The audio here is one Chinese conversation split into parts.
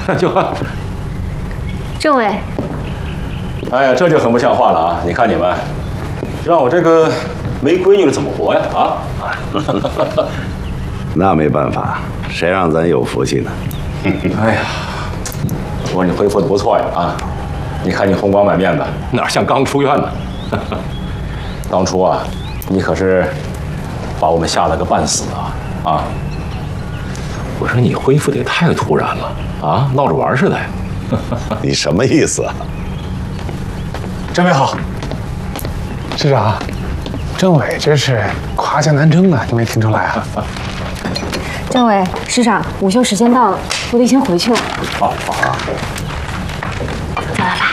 就政委， 哎呀，这就很不像话了啊！你看你们，让我这个没闺女了怎么活呀？啊！ 那没办法，谁让咱有福气呢？ 哎呀，我说你恢复的不错呀啊！你看你红光满面的，哪像刚出院呢？当初啊，你可是把我们吓了个半死啊！啊！我说你恢复的也太突然了啊，闹着玩似的呀！ 你什么意思啊？ 政委好，市长，政委这是夸下南征啊，你没听出来啊？ 政委，市长，午休时间到了，我得先回去了。 好好啊。 走了吧。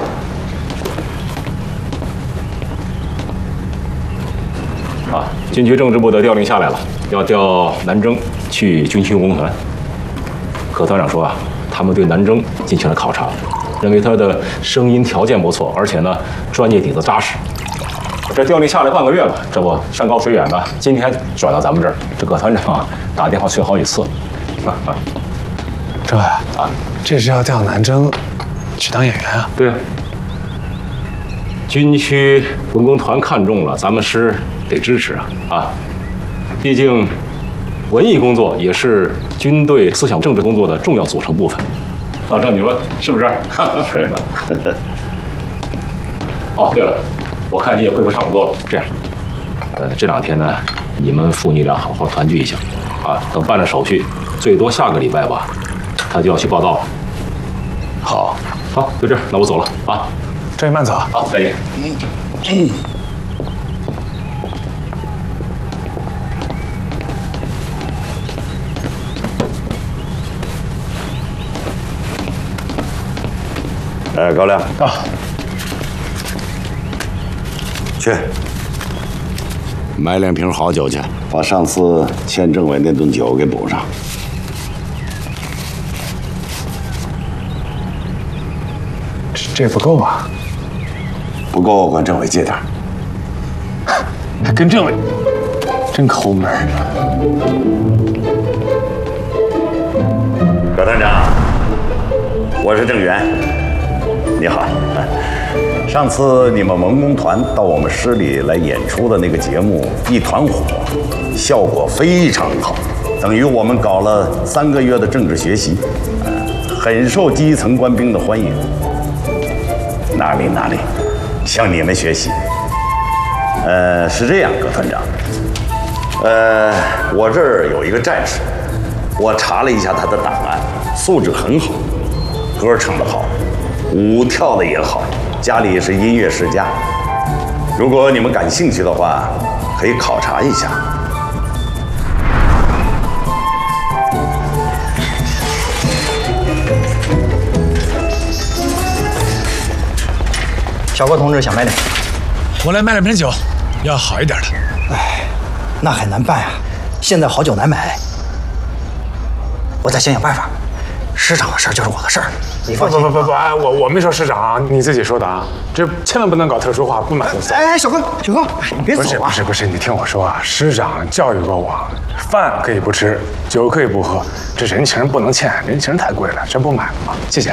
啊，军区政治部的调令下来了，要调南征去军区工团。葛团长说啊，他们对南征进行了考察，认为他的声音条件不错，而且呢，专业底子扎实。这调令下来半个月了，这不山高水远的，今天转到咱们这儿，这葛团长啊打电话催好几次。 政委啊，这是要调南征去当演员啊？ 对啊，军区文工团看中了，咱们师得支持啊！毕竟文艺工作也是军队思想政治工作的重要组成部分。老郑，你说是不是？是的。哦，对了，我看你也恢复差不多了。这样，这2天呢，你们父女俩好好团聚一下啊！等办了手续，最多下个礼拜吧，他就要去报道了。好，好，就这样，那我走了啊。 政委慢走啊。 好，再见。 高亮， 到。 去买2瓶好酒去，把上次欠政委那顿酒给补上。 这不够啊！ 不够，管政委借点。 还跟政委，真抠门儿。 葛团长，我是郑源，你好。上次你们文工团到我们师里来演出的那个节目《一团火》，效果非常好，等于我们搞了3个月的政治学习，很受基层官兵的欢迎。哪里，向你们学习。是这样，葛团长，我这儿有一个战士，我查了一下他的档案，素质很好，歌唱得好，舞跳得也好，家里是音乐世家。如果你们感兴趣的话，可以考察一下。 小郭同志想买点， 我来买2瓶酒，要好一点的。 哎，那很难办呀，现在好酒难买。我再想想办法。师长的事儿就是我的事儿，你放心。 不，我没说师长啊，你自己说的啊，这千万不能搞特殊化，不满公司。 哎，小郭，你别走啊！ 不是，你听我说啊，师长教育过我，饭可以不吃，酒可以不喝，这人情不能欠，人情太贵了，真不买了吗？谢谢。